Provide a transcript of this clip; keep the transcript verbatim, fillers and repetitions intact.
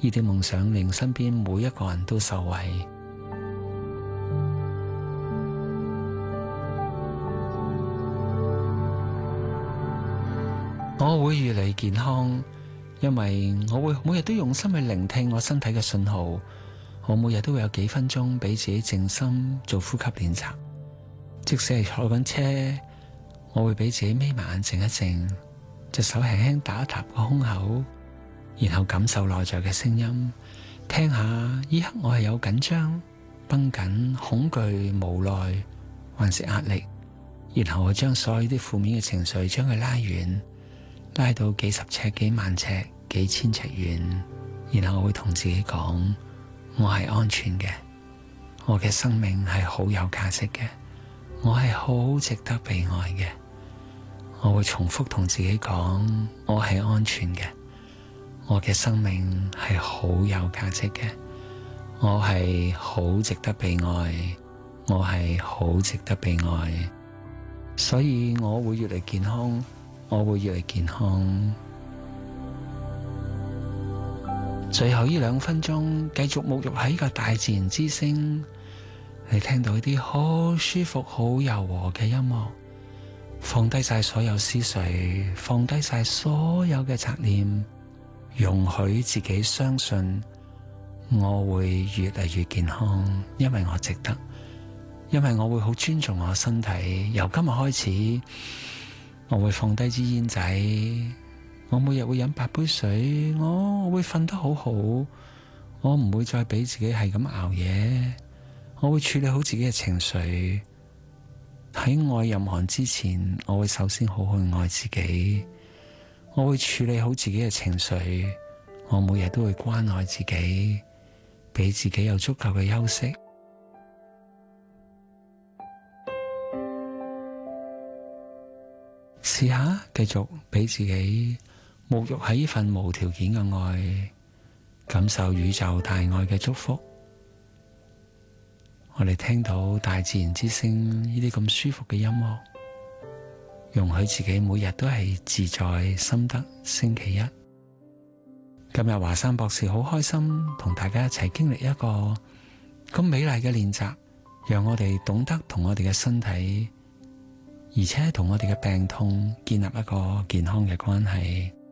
呢啲夢想令身邊每一個人都受惠。我會越嚟越健康，因為我會每日都用心去聆聽我身體嘅信號。我每日都會有幾分鐘俾自己靜心做呼吸練習。即使係坐緊車，我會俾自己眯埋眼靜一靜，隻手輕輕打一打個胸口，然後感受內在嘅聲音，聽下呢刻我係有緊張、繃緊、恐懼、無奈，還是壓力。然後我將所有啲負面嘅情緒將佢拉遠，拉到幾十尺、幾萬尺、幾千尺遠。然後我會同自己講，我係安全嘅，我嘅生命係好有價值嘅，我係好值得被愛嘅。我會重複同自己講，我係安全嘅，我嘅生命係好有價值嘅，我係好值得被愛，我係好值得被愛。所以我會越嚟健康，我會越嚟健康。最後呢兩分鐘，繼續沐浴喺呢個大自然之聲，你聽到一啲好舒服、好柔和嘅音樂，放低晒所有思緒，放低晒所有嘅雜念，容許自己相信我會越嚟越健康，因為我值得，因為我會好尊重我身體。由今日開始，我會放低支煙仔，我每日會飲八杯水，我會瞓得好好，我唔會再俾自己係咁熬夜，我會處理好自己嘅情緒。喺愛任何人之前，我會首先好好愛自己，我會處理好自己嘅情緒，我每日都會關愛自己，俾自己有足夠嘅休息。試下繼續俾自己沐浴喺呢份無條件嘅愛，感受宇宙大愛嘅祝福。我哋聽到大自然之聲呢啲咁舒服嘅音樂，容許自己每日都係自在心得。星期一，今日華山博士好開心同大家一齊經歷一個咁美麗嘅練習，讓我哋懂得同我哋嘅身體，而且同我哋嘅病痛建立一個健康嘅關係。